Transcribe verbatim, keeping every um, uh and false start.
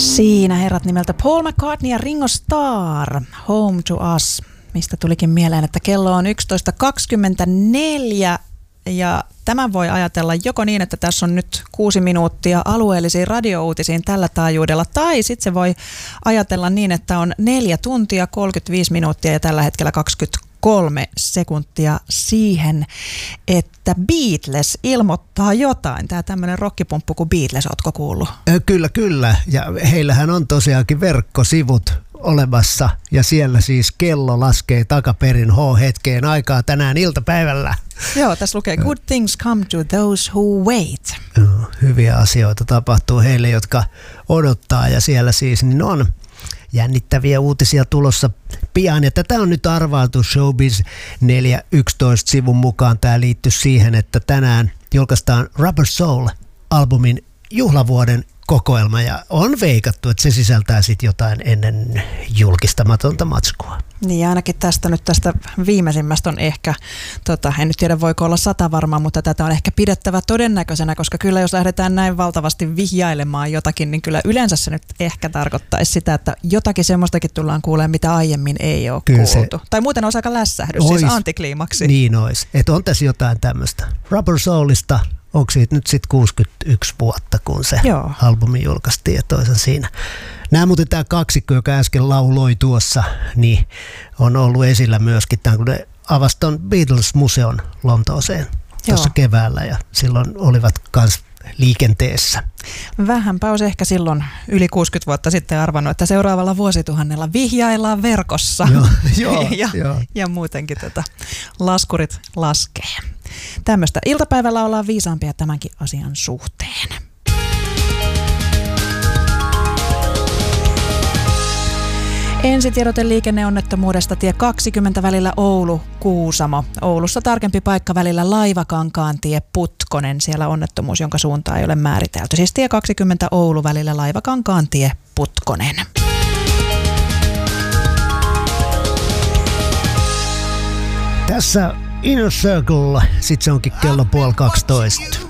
Siinä herrat nimeltä Paul McCartney ja Ringo Starr, Home to Us, mistä tulikin mieleen, että kello on yksitoista kaksikymmentäneljä ja tämän voi ajatella joko niin, että tässä on nyt kuusi minuuttia alueellisiin radiouutisiin tällä taajuudella, tai sitten se voi ajatella niin, että on neljä tuntia, kolmekymmentäviisi minuuttia ja tällä hetkellä kaksikymmentäkolme sekuntia siihen, että Beatles ilmoittaa jotain. Tämä tämmöinen rockipumppu kuin Beatles, ootko kuullut? Kyllä, kyllä. Ja heillähän on tosiaankin verkkosivut olemassa ja siellä siis kello laskee takaperin H-hetkeen aikaa tänään iltapäivällä. Joo, tässä lukee Good things come to those who wait. Hyviä asioita tapahtuu heille, jotka odottaa ja siellä siis niin on jännittäviä uutisia tulossa pian. Ja tätä on nyt arvailtu Showbiz neljä yksitoista sivun mukaan. Tämä liittyy siihen, että tänään julkaistaan Rubber Soul-albumin juhlavuoden kokoelma ja on veikattu, että se sisältää sitten jotain ennen julkistamatonta matskua. Niin ainakin tästä nyt tästä viimeisimmästä on ehkä, tota, en nyt tiedä voiko olla sata varmaa, mutta tätä on ehkä pidettävä todennäköisenä, koska kyllä jos lähdetään näin valtavasti vihjailemaan jotakin, niin kyllä yleensä se nyt ehkä tarkoittaisi sitä, että jotakin semmoistakin tullaan kuulemaan, mitä aiemmin ei ole kyllä kuultu. Se tai muuten olisi aika lässähdys, ois, siis antikliimaksi. Niin olisi, että on tässä jotain tämmöistä. Rubber Soulista. Onko siitä nyt sitten kuusikymmentäyksi vuotta, kun se Joo. albumi julkaistiin ja toisen siinä. Nämä muuten tämä kaksikko, joka äsken lauloi tuossa, niin on ollut esillä myöskin tämän, kun ne avasi ton Beatles-museon Lontooseen tuossa keväällä ja silloin olivat kans liikenteessä. Vähänpä olisi ehkä silloin yli kuusikymmentä vuotta sitten arvannut, että seuraavalla vuosituhannella vihjaillaan verkossa joo, joo, ja, joo. ja muutenkin tätä laskurit laskee. Tämmöistä iltapäivällä ollaan viisaampia tämänkin asian suhteen. Ensitiedote liikenneonnettomuudesta tie kaksikymmentä välillä Oulu-Kuusamo. Oulussa tarkempi paikka välillä Laivakankaantie Putkonen. Siellä onnettomuus, jonka suuntaa ei ole määritelty. Siis tie kaksikymmentä Oulu välillä Laivakankaantie Putkonen. Tässä Inner Circle, sit se onkin kello puoli kaksitoista.